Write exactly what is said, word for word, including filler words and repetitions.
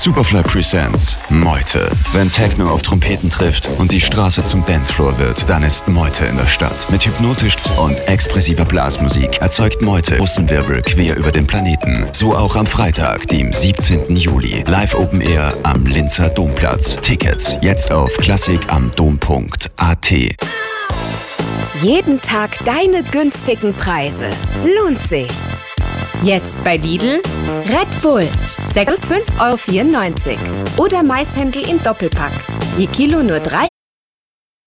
Superfly Presents Meute. Wenn Techno auf Trompeten trifft und die Straße zum Dancefloor wird, dann ist Meute in der Stadt. Mit hypnotisch und expressiver Blasmusik erzeugt Meute Russenwirbel quer über den Planeten. So auch am Freitag, dem siebzehnten Juli. Live Open Air am Linzer Domplatz. Tickets jetzt auf klassikam dom punkt at. Jeden Tag deine günstigen Preise. Lohnt sich. Jetzt bei Lidl Red Bull. sechs fünf Euro vierundneunzig. Oder Maishändel in Doppelpack. Je Kilo nur drei